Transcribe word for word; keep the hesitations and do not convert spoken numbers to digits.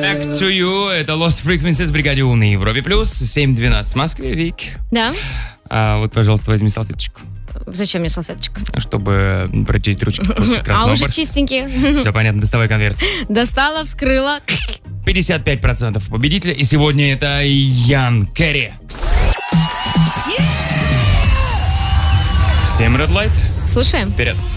Back to you. Это Lost Frequencies в бригаде У на Европе Плюс. семь двенадцать в Москве. Вик. Да. А, вот, пожалуйста, возьми салфеточку. Зачем мне салфеточка? Чтобы протереть ручки после красного. А уже чистенькие. Все понятно, доставай конверт. Достала, вскрыла. пятьдесят пять процентов победителя. И сегодня это Ян Керри. Всем Red Light. Слушаем. Вперед.